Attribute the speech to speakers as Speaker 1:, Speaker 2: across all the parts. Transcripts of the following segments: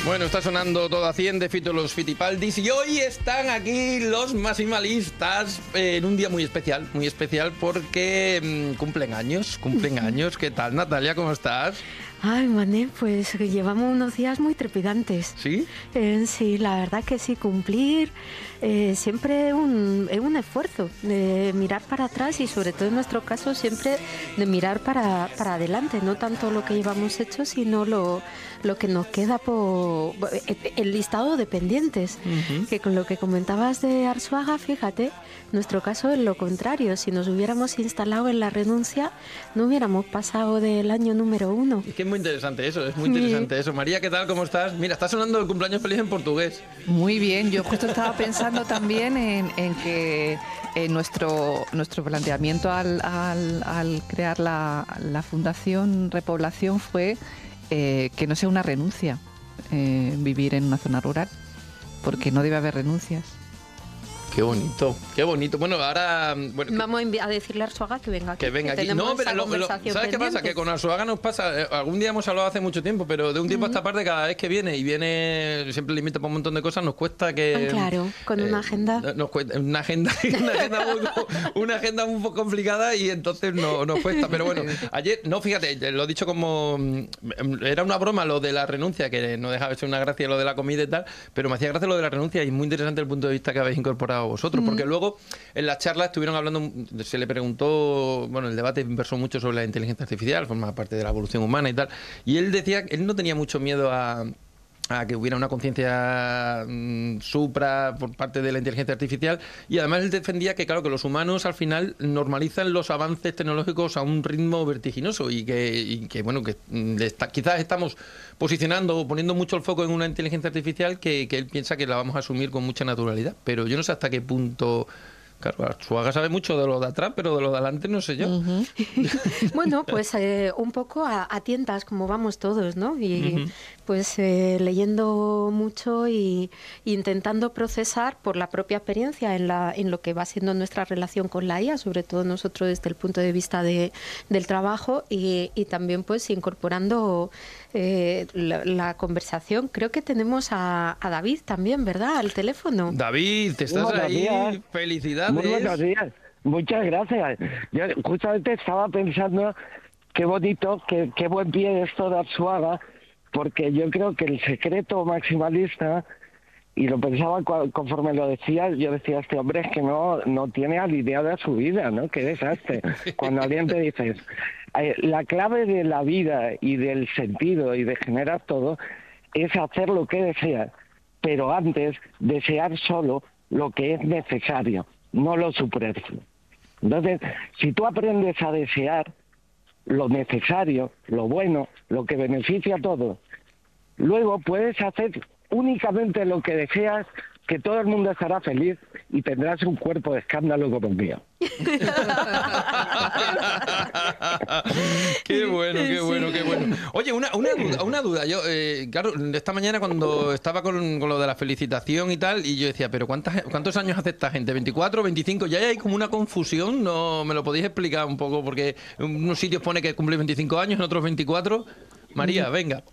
Speaker 1: Bueno, está sonando todo a 100 de Fito y los Fitipaldis y hoy están aquí los maximalistas en un día muy especial porque cumplen años. ¿Qué tal, Natalia? ¿Cómo estás?
Speaker 2: Ay, Mané, pues llevamos unos días muy trepidantes.
Speaker 1: ¿Sí?
Speaker 2: Sí, la verdad que sí, cumplir siempre es un esfuerzo de mirar para atrás y sobre todo en nuestro caso siempre de mirar para adelante, no tanto lo que llevamos hecho, sino lo que nos queda por el listado de pendientes. Que con lo que comentabas de Arzuaga, fíjate, nuestro caso es lo contrario. Si nos hubiéramos instalado en la renuncia, no hubiéramos pasado del año número 1.
Speaker 1: Es que es muy interesante eso, eso. María, ¿qué tal? ¿Cómo estás? Mira, está sonando el cumpleaños feliz en portugués.
Speaker 3: Muy bien, yo justo estaba pensando también en que nuestro planteamiento al crear la Fundación Repoblación fue que no sea una renuncia vivir en una zona rural, porque no debe haber renuncias.
Speaker 1: Qué bonito. Bueno, ahora... Bueno,
Speaker 2: vamos a decirle a Arzuaga que venga aquí.
Speaker 1: Que venga aquí. No, pero ¿sabes qué pasa? Que con Arzuaga nos pasa... algún día hemos hablado hace mucho tiempo, pero de un tiempo a esta parte, cada vez que viene, siempre limita por un montón de cosas, nos cuesta que...
Speaker 2: Claro, con una agenda...
Speaker 1: Nos cuesta, una agenda un poco complicada y entonces nos cuesta. Pero bueno, ayer... No, fíjate, lo he dicho como... Era una broma lo de la renuncia, que no dejaba de ser una gracia lo de la comida y tal, pero me hacía gracia lo de la renuncia y es muy interesante el punto de vista que habéis incorporado vosotros, porque luego en la charla estuvieron hablando, se le preguntó, bueno, el debate versó mucho sobre la inteligencia artificial, forma parte de la evolución humana y tal, y él decía que él no tenía mucho miedo a que hubiera una conciencia supra por parte de la inteligencia artificial, y además él defendía que, claro, que los humanos al final normalizan los avances tecnológicos a un ritmo vertiginoso y que bueno, que quizás estamos posicionando o poniendo mucho el foco en una inteligencia artificial que él piensa que la vamos a asumir con mucha naturalidad, pero yo no sé hasta qué punto... Claro, Arzuaga sabe mucho de lo de atrás, pero de lo de adelante no sé yo.
Speaker 2: Bueno, pues un poco a tientas, como vamos todos, ¿no? Y pues leyendo mucho y intentando procesar por la propia experiencia en lo que va siendo nuestra relación con la IA, sobre todo nosotros desde el punto de vista del trabajo y también pues incorporando la conversación. Creo que tenemos a David también, ¿verdad? Al teléfono.
Speaker 1: David, ¿te estás ahí?
Speaker 4: Días.
Speaker 1: Felicidades.
Speaker 4: Muy buenos días. Muchas gracias. Yo justamente estaba pensando qué bonito, qué buen pie esto de Arzuaga, porque yo creo que el secreto maximalista, y lo pensaba conforme lo decía, yo decía, este hombre es que no tiene alineada su vida, ¿no? Qué desastre. Cuando alguien te dices, la clave de la vida y del sentido y de generar todo es hacer lo que deseas, pero antes desear solo lo que es necesario, no lo superfluo. Entonces, si tú aprendes a desear lo necesario, lo bueno, lo que beneficia a todos, luego puedes hacer únicamente lo que deseas, que todo el mundo estará feliz y tendrás un cuerpo de escándalo como el mío.
Speaker 1: Qué bueno. Oye, una duda. Yo, claro, esta mañana cuando estaba con lo de la felicitación y tal, y yo decía, pero ¿cuántos años hace esta gente? ¿24, 25? Ya hay como una confusión, ¿no? ¿Me lo podéis explicar un poco? Porque en unos sitios pone que cumple 25 años, en otros 24... María, venga.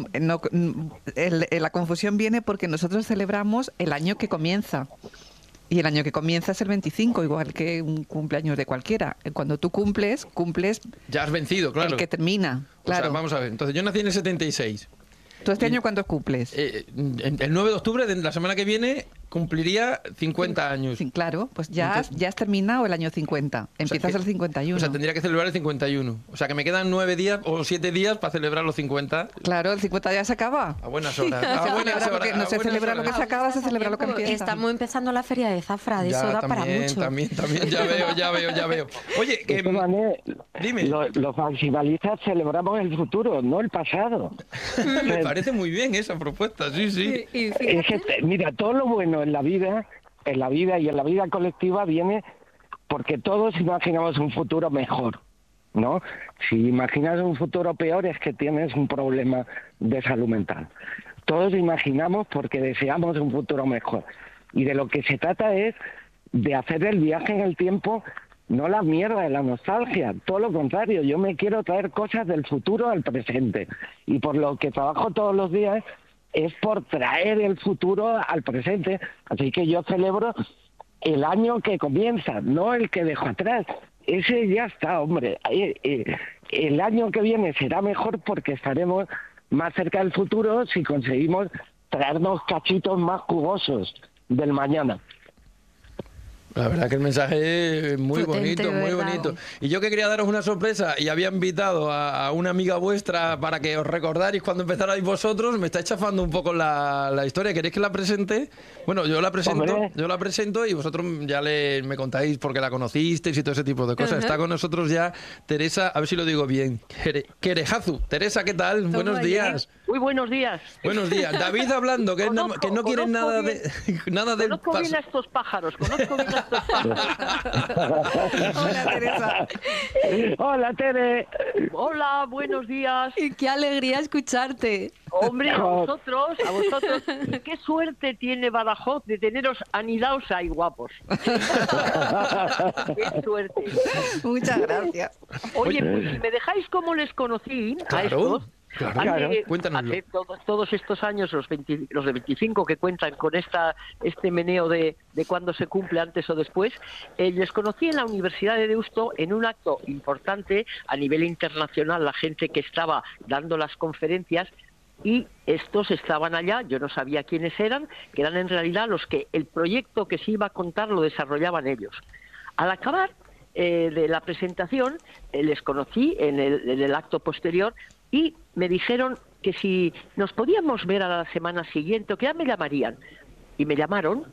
Speaker 3: La confusión viene porque nosotros celebramos el año que comienza. Y el año que comienza es el 25, igual que un cumpleaños de cualquiera. Cuando tú cumples...
Speaker 1: Ya has vencido, claro.
Speaker 3: El que termina, claro.
Speaker 1: O sea, vamos a ver. Entonces, yo nací en el 76.
Speaker 3: ¿Tú este año cuándo cumples?
Speaker 1: El 9 de octubre, de la semana que viene, cumpliría 50 años.
Speaker 3: Sí, claro, pues ya has terminado el año 50. Empiezas el 51.
Speaker 1: O sea, tendría que celebrar el 51. O sea, que me quedan 9 días o 7 días para celebrar los 50.
Speaker 3: Claro, el 50 ya se acaba.
Speaker 1: A buenas horas.
Speaker 3: No se celebra lo que se acaba, se celebra lo que empieza.
Speaker 2: Estamos empezando la feria de Zafra, de eso da para mucho.
Speaker 1: También, ya veo. Oye, dime.
Speaker 4: Los maximalistas celebramos el futuro, no el pasado.
Speaker 1: Me parece muy bien esa propuesta, sí.
Speaker 4: Es que, mira, todo lo bueno en la vida y en la vida colectiva viene porque todos imaginamos un futuro mejor, ¿no? Si imaginas un futuro peor es que tienes un problema de salud mental. Todos imaginamos porque deseamos un futuro mejor. Y de lo que se trata es de hacer el viaje en el tiempo, no la mierda de la nostalgia, todo lo contrario. Yo me quiero traer cosas del futuro al presente. Y por lo que trabajo todos los días es por traer el futuro al presente. Así que yo celebro el año que comienza, no el que dejo atrás. Ese ya está, hombre. El año que viene será mejor porque estaremos más cerca del futuro si conseguimos traernos cachitos más jugosos del mañana.
Speaker 1: La verdad que el mensaje es muy
Speaker 2: Potente,
Speaker 1: bonito, muy
Speaker 2: ¿verdad?
Speaker 1: bonito. Y yo que quería daros una sorpresa y había invitado a una amiga vuestra para que os recordarais cuando empezarais vosotros, me estáis chafando un poco la historia. ¿Queréis que la presente? Bueno, yo la presento y vosotros ya me contáis porque la conocisteis y todo ese tipo de cosas. Está con nosotros ya Teresa, a ver si lo digo bien, Querejazu. Teresa, ¿qué tal? Buenos días.
Speaker 5: Muy buenos días.
Speaker 1: Buenos días. David hablando, que no quieren nada del
Speaker 5: Conozco bien a estos pájaros, conozco bien a estos pájaros.
Speaker 3: Hola, Teresa.
Speaker 4: Hola, Tere.
Speaker 5: Hola, buenos días.
Speaker 2: Y qué alegría escucharte.
Speaker 5: Hombre, a vosotros. Y qué suerte tiene Badajoz de teneros anidaos ahí guapos. Qué suerte.
Speaker 3: Muchas gracias.
Speaker 5: Oye, pues si me dejáis cómo les conocí a estos.
Speaker 1: Claro, cuéntanoslo.
Speaker 5: Hace todos estos años, los de 25 que cuentan con este meneo de cuándo se cumple, antes o después, les conocí en la Universidad de Deusto en un acto importante a nivel internacional, la gente que estaba dando las conferencias, y estos estaban allá, yo no sabía quiénes eran, que eran en realidad los que el proyecto que se iba a contar lo desarrollaban ellos. Al acabar de la presentación, les conocí en el acto posterior, y me dijeron que si nos podíamos ver a la semana siguiente, o que ya me llamarían. Y me llamaron,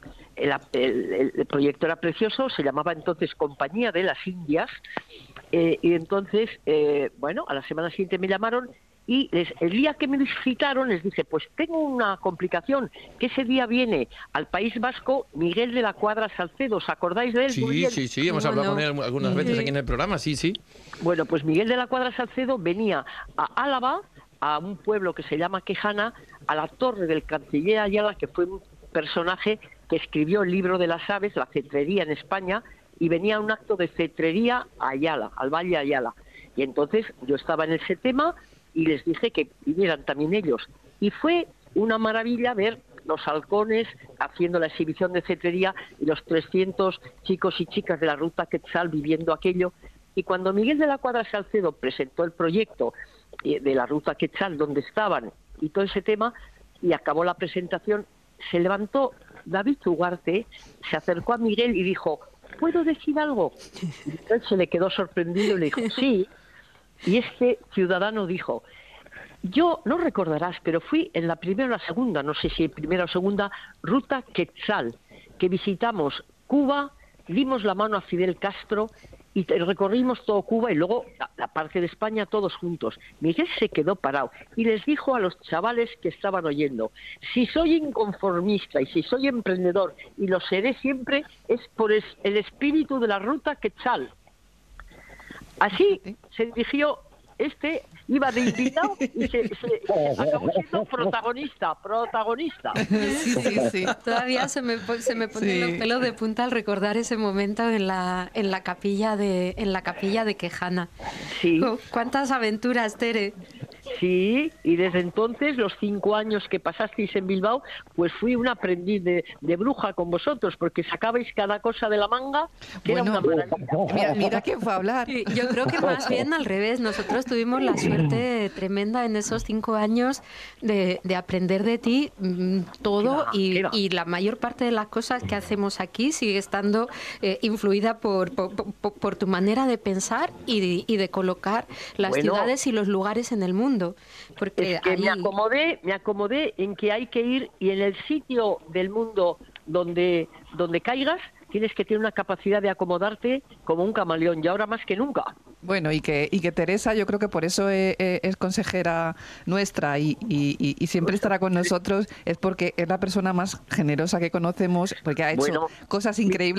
Speaker 5: el proyecto era precioso, se llamaba entonces Compañía de las Indias, y entonces, a la semana siguiente me llamaron, y el día que me visitaron les dije, pues tengo una complicación, que ese día viene al País Vasco Miguel de la Cuadra Salcedo, ¿os acordáis de él?
Speaker 1: Sí, hemos hablado con él algunas veces aquí en el programa, sí.
Speaker 5: Bueno, pues Miguel de la Cuadra Salcedo venía a Álava, a un pueblo que se llama Quejana, a la torre del canciller Ayala, que fue un personaje que escribió el libro de las aves, la cetrería en España, y venía a un acto de cetrería a Ayala, al Valle Ayala. Y entonces yo estaba en ese tema y les dije que vinieran también ellos. Y fue una maravilla ver los halcones haciendo la exhibición de cetrería y los 300 chicos y chicas de la Ruta Quetzal viviendo aquello. Y cuando Miguel de la Cuadra Salcedo presentó el proyecto de la Ruta Quetzal, donde estaban, y todo ese tema, y acabó la presentación, se levantó David Ugarte, se acercó a Miguel y dijo, ¿puedo decir algo? Y él se le quedó sorprendido y le dijo, sí. Y este ciudadano dijo, yo, no recordarás, pero fui en la primera o la segunda, no sé si primera o segunda, Ruta Quetzal, que visitamos Cuba, dimos la mano a Fidel Castro y recorrimos todo Cuba y luego la parte de España todos juntos. Miguel se quedó parado y les dijo a los chavales que estaban oyendo, si soy inconformista y si soy emprendedor y lo seré siempre, es por el espíritu de la Ruta Quetzal. Así se dirigió, iba de invitado y se acabó siendo protagonista.
Speaker 3: Sí.
Speaker 2: Todavía se me ponen los pelos de punta al recordar ese momento en la capilla de Quejana.
Speaker 5: Sí.
Speaker 2: ¿Cuántas aventuras, Tere?
Speaker 5: Sí, y desde entonces, los 5 años que pasasteis en Bilbao, pues fui un aprendiz de bruja con vosotros, porque sacabais cada cosa de la manga, que era una maravilla.
Speaker 3: Mira quién fue a hablar.
Speaker 2: Sí, yo creo que más bien al revés. Nosotros tuvimos la suerte tremenda en esos 5 años de aprender de ti todo y la mayor parte de las cosas que hacemos aquí sigue estando influida por tu manera de pensar y de colocar las ciudades y los lugares en el mundo. Porque
Speaker 5: es que me acomodé en que hay que ir y en el sitio del mundo donde caigas tienes que tener una capacidad de acomodarte como un camaleón y ahora más que nunca.
Speaker 3: Bueno, y que Teresa, yo creo que por eso es consejera nuestra y siempre estará con nosotros, es porque es la persona más generosa que conocemos, porque ha hecho cosas increíbles.